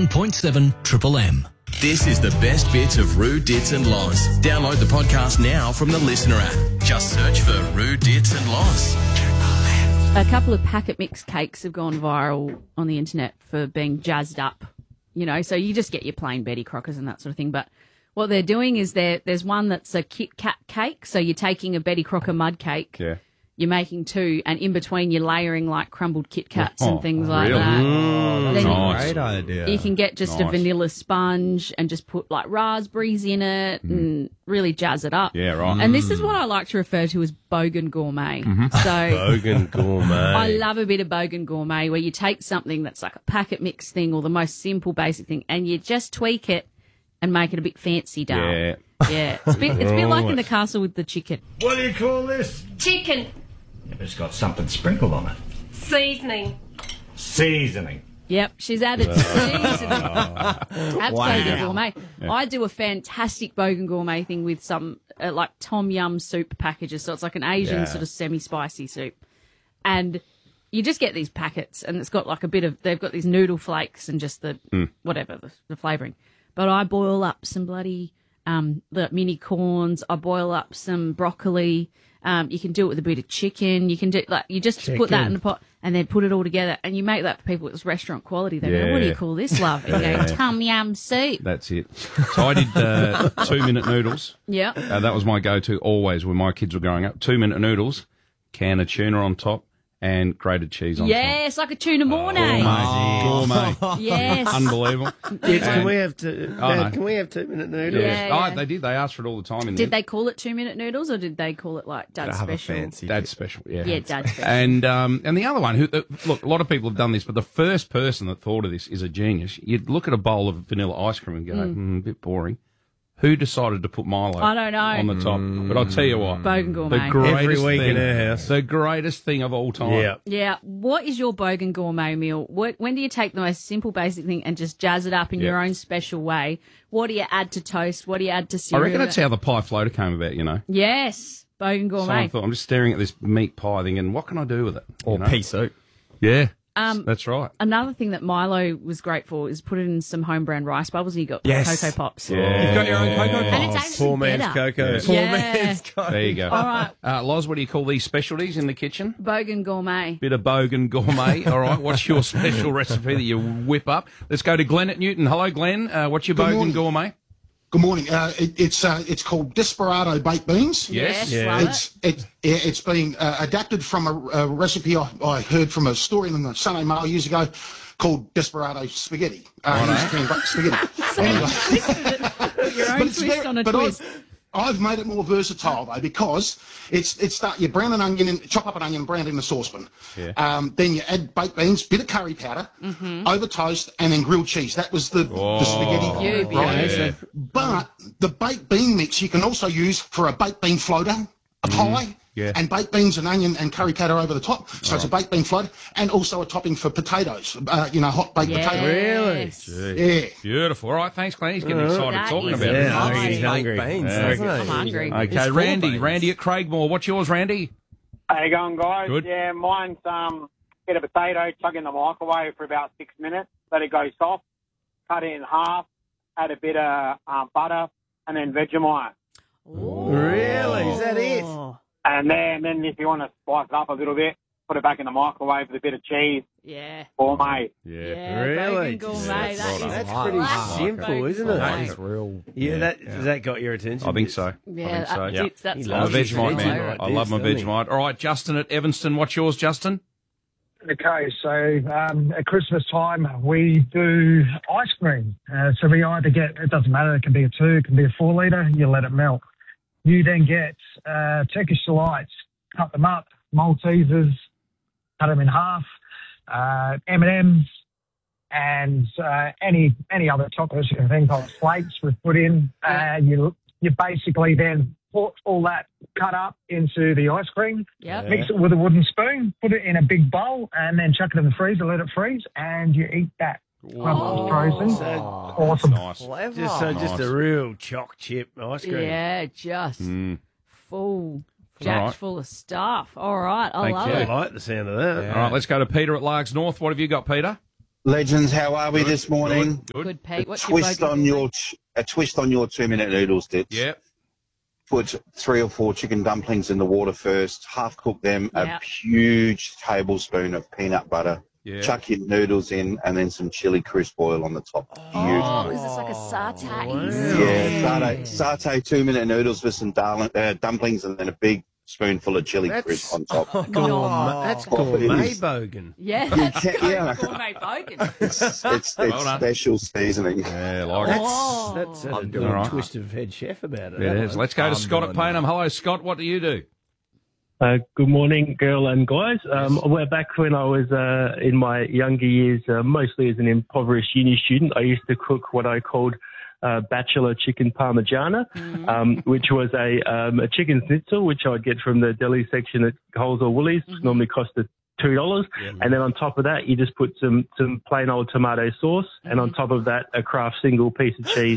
107.7 Triple M. This is the best bits of Roo, Dits and Loz. Download the podcast now from the Listener app. Just search for Roo, Dits and Loz. A couple of packet mix cakes have gone viral on the internet for being jazzed up, you know, so you just get your plain Betty Crockers and that sort of thing. But what they're doing is there's one that's a Kit Kat cake. So you're taking a Betty Crocker mud cake. Yeah. You're making two, and in between you're layering like crumbled Kit Kats and things like really? that. That's Then nice. Great idea. you can get just a vanilla sponge and just put like raspberries in it and really jazz it up. Yeah, right. And this is what I like to refer to as Bogan Gourmet. So Bogan Gourmet. I love a bit of Bogan Gourmet where you take something that's like a packet mix thing or the most simple basic thing and you just tweak it and make it a bit fancy, darling. Yeah. Yeah. It's a bit like in the castle with the chicken. What do you call this? Chicken. It's got something sprinkled on it. Seasoning. Seasoning. Yep, she's added seasoning. That's Bogan Gourmet. Yeah. I do a fantastic Bogan Gourmet thing with some like tom yum soup packages. So it's like an Asian sort of semi-spicy soup. And you just get these packets and it's got like a bit of, they've got these noodle flakes and just the, whatever, the flavouring. But I boil up some bloody the mini corns. I boil up some broccoli. You can do it with a bit of chicken. You can do like you just put that in the pot and then put it all together, and you make that for people. It's restaurant quality. They go, "What do you call this, love?" And you go, "Tom yum soup." That's it. So I did 2-minute noodles. Yeah. That was my go-to always when my kids were growing up. 2-minute noodles, can of tuna on top, and grated cheese on top. Yes, like a tuna mornay. Gourmet. Yes. Unbelievable. Can we have no. Can we have 2-minute noodles? Yeah. Oh, they did. They asked for it all the time. Did they call it 2-minute noodles or did they call it like Dad's Have a special? fancy. Dad's special, yeah. Yeah, Dad's special. And the other one, look, a lot of people have done this, but the first person that thought of this is a genius. You'd look at a bowl of vanilla ice cream and go, a bit boring. Who decided to put Milo I don't know. on the top? But I'll tell you what. Bogan Gourmet. The greatest Every week thing, in our house. The greatest thing of all time. Yeah. Yeah. What is your Bogan Gourmet meal? When do you take the most simple, basic thing and just jazz it up in your own special way? What do you add to toast? What do you add to I cereal? reckon that's how the pie floater came about, you know. Yes. Bogan So I Gourmet. thought, I'm just staring at this meat pie thing and what can I do with it? Or pea soup. Yeah. That's right. Another thing that Milo was great for is put it in some home brand rice bubbles and you got Cocoa Pops. Yeah. You've got your own Cocoa And it's Pops. actually Poor man's better. cocoa. Poor man's cocoa. There you go. All right. Loz, what do you call these specialties in the kitchen? Bogan Gourmet. Bit of Bogan Gourmet. All right. What's your special recipe that you whip up? Let's go to Glenn at Newton. Hello, Glenn. What's your Bogan Gourmet? Good morning. It's called Desperado baked beans. Yes. Love it. It's been adapted from a recipe I heard from a story in the Sunday Mail years ago called Desperado spaghetti. Spaghetti. Anyway. Your own twist on a twist. I've made it more versatile though because you brown an onion and chop up an onion and brown it in the saucepan. Yeah. Then you add baked beans, bit of curry powder, over toast, and then grilled cheese. That was the spaghetti. You Yeah. But the baked bean mix you can also use for a baked bean floater, a pie, and baked beans and onion and curry powder over the top. So it's a baked bean floater, and also a topping for potatoes. Hot baked potatoes. Really? Yeah. Beautiful. All right. Thanks, Glenn. He's getting excited That talking is about it. nice. He's hungry. I'm hungry. Okay, Randy at Craigmore. What's yours, Randy? How you going, guys? Good. Yeah, mine's get a potato, chuck in the microwave for about 6 minutes, let it go soft, cut it in half, add a bit of butter, and then Vegemite. Really? Is that it? And then if you want to spice it up a little bit, put it back in the microwave with a bit of cheese. Yeah. Gourmet. Yeah. Really? Bogan Gourmet. That's That is pretty classic simple, Bogan isn't it? Gourmet. That is real. Has that got your attention? I think so. Yeah, I think so. that's I'm a what she's Vegemite saying. man. I love my Vegemite. All right, Justin at Evanston. What's yours, Justin? Okay, so at Christmas time we do ice cream. So we either get, it doesn't matter, it can be a 2, it can be a 4 litre, you let it melt. You then get Turkish delights, cut them up, Maltesers, cut them in half, M&Ms, and any other chocolates you can think of, flakes we've put in. You basically then put all that cut up into the ice cream, mix it with a wooden spoon, put it in a big bowl, and then chuck it in the freezer, let it freeze, and you eat that. Once it's frozen. Awesome. Nice. Just a real choc chip ice cream. Yeah, just full, jacked All right. full of stuff. All right, I love I it. like the sound of that. All right, let's go to Peter at Largs North. What have you got, Peter? Legends, how are we this morning? Good, Pete. What's Twist your on your a twist on your 2-minute noodles dips. Yep. Put 3 or 4 chicken dumplings in the water first. Half cook them. A huge tablespoon of peanut butter. Yeah. Chuck your noodles in, and then some chili crisp oil on the top. Oh, is this like a satay? Yeah, satay 2-minute noodles with some dumplings, and then a big spoonful of chili crisp on top. That's gourmet bogan. Yeah, that's gourmet bogan. It's special seasoning. Yeah, like it. That's a twist of head chef about it. It is. Let's go to Scott at Payneham. Hello, Scott. What do you do? Good morning, girl and guys. Well, back when I was in my younger years, mostly as an impoverished uni student, I used to cook what I called bachelor chicken parmigiana, which was a chicken schnitzel, which I'd get from the deli section at Coles or Woolies, normally costed $2. And then on top of that, you just put some plain old tomato sauce, and on top of that, a Kraft single piece of cheese.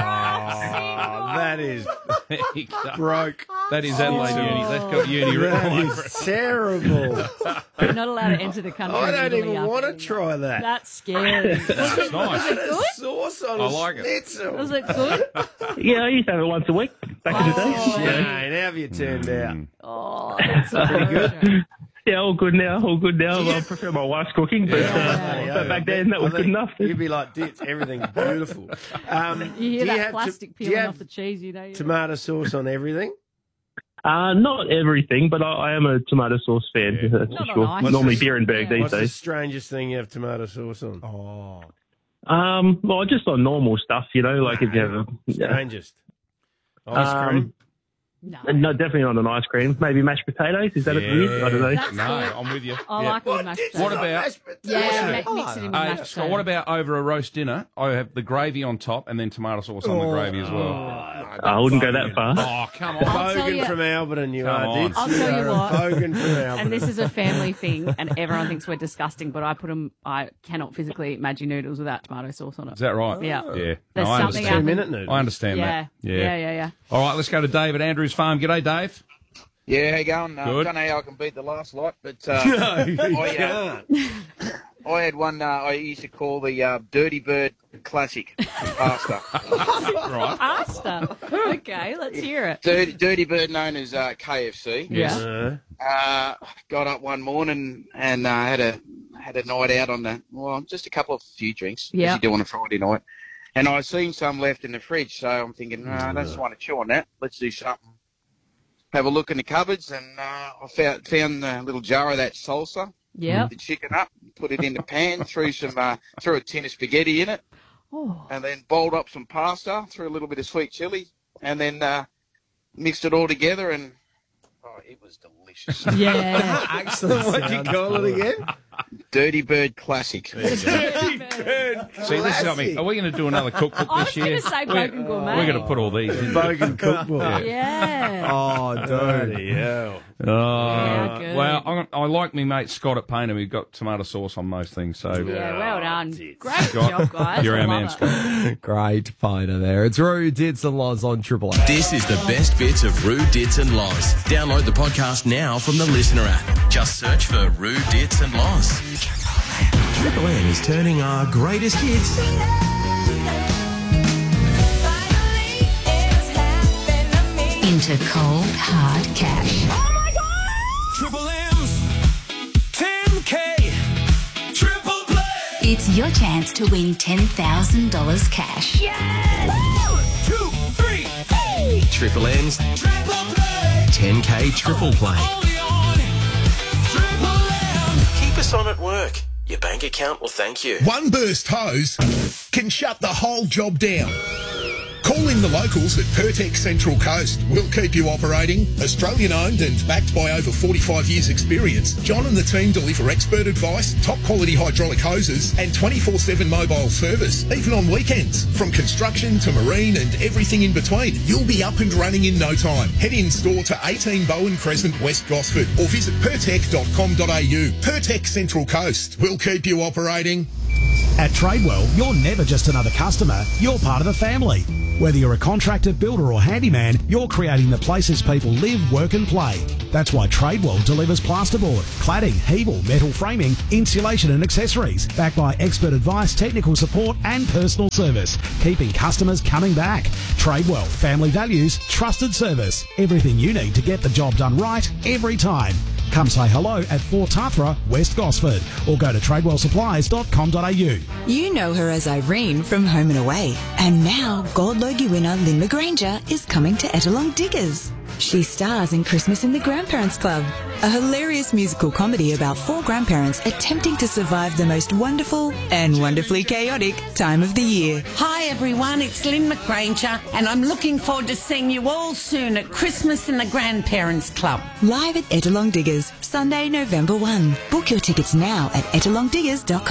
That is broke. That is Adelaide Uni. That's got uni written. That is terrible. You're not allowed to enter the country. I don't even want to try that. That's scary. It's nice. Was it good? Sauce on I like it. schnitzel. Was it good? Yeah, I used to have it once a week back in the day. Shane, how have you turned out? Oh, that's pretty good. Yeah, all good now. I prefer my wife's cooking, but back then that was good enough. You'd be like, everything's beautiful. You hear that plastic peeling off the cheese, you know. Tomato sauce on everything? Not everything, but I am a tomato sauce fan, that's for sure. Nice. Normally Beerenberg these What's the days. strangest thing you have tomato sauce on? Well, just on normal stuff, you know, like if you have Strangest. Ice cream? No, definitely not an ice cream. Maybe mashed potatoes. Is that a weird? I don't know. That's No, good. I'm with you. I like all mashed potatoes. What about mix it in with mashed Scott, what about over a roast dinner? I have the gravy on top and then tomato sauce on the gravy as well. I wouldn't go that far. Oh, come on. Bogan from Alberton, you are. on. I'll tell you what. Bogan from Alberton. And this is a family thing, and everyone thinks we're disgusting, but I cannot physically eat Maggi noodles without tomato sauce on it. Is that right? Yeah. Yeah. There's No, I something understand. 2-minute noodles. I understand that. Yeah. All right, let's go to Dave at Andrews Farm. G'day, Dave. Yeah, how you going? Good. I don't know how I can beat the last lot, but No, you can't. I had one I used to call the Dirty Bird Classic pasta. Right. Pasta. Okay, let's hear it. Dirty Bird, known as KFC. Yeah. Got up one morning and had a night out on just a few drinks, as you do on a Friday night. And I seen some left in the fridge, so I'm thinking, I just want to chew on that. Let's do something. Have a look in the cupboards, and I found a little jar of that salsa. Yeah. The chicken up, put it in the pan, threw a tin of spaghetti in it, and then boiled up some pasta, threw a little bit of sweet chili, and then mixed it all together, and it was delicious. Yeah. Excellent. What'd you call it again? Dirty Bird Classic. Dirty Bird. See, this is something. Are we going to do another cookbook I this was year? going to say Bogan Gourmet. We're going to put all these in. Bogan cookbook. Yeah. Oh, dirty hell. Yeah, good. Well, I like me mate Scott at Payneham. We've got tomato sauce on most things. So Yeah, well done. Great Scott, job, guys. you're I our love man, it. Scott. Great painter there. It's Roo, Dits and Loz on Triple M. This is the best bits of Roo, Dits and Loz. Download the podcast now from the Listener app. Just search for Roo, Dits and Loz. Triple M is turning our greatest hits into cold, hard cash. Triple M's 10K Triple Play. It's your chance to win $10,000 cash. Yes! 1, 2, 3, hey! Triple M's Triple Play. 10K Triple Play. Only on Triple M. Keep us on at work. Your bank account will thank you. One burst hose can shut the whole job down. Call in the locals at Pertex Central Coast. We'll keep you operating. Australian owned and backed by over 45 years experience, John and the team deliver expert advice, top quality hydraulic hoses and 24/7 mobile service, even on weekends. From construction to marine and everything in between, you'll be up and running in no time. Head in store to 18 Bowen Crescent, West Gosford, or visit pertec.com.au. Pertex Central Coast. We'll keep you operating. At Tradewell, you're never just another customer, you're part of the family. Whether you're a contractor, builder or handyman, you're creating the places people live, work and play. That's why Tradewell delivers plasterboard, cladding, Hebel, metal framing, insulation and accessories, backed by expert advice, technical support and personal service, keeping customers coming back. Tradewell, family values, trusted service. Everything you need to get the job done right every time. Come say hello at Fort Tathra, West Gosford, or go to tradewellsupplies.com.au. You know her as Irene from Home and Away. And now Gold Logie winner Lynn McGranger is coming to Ettalong Diggers. She stars in Christmas in the Grandparents Club, a hilarious musical comedy about 4 grandparents attempting to survive the most wonderful and wonderfully chaotic time of the year. Hi everyone, it's Lynn McGranger and I'm looking forward to seeing you all soon at Christmas in the Grandparents Club. Live at Ettalong Diggers, Sunday, November 1. Book your tickets now at ettalongdiggers.com.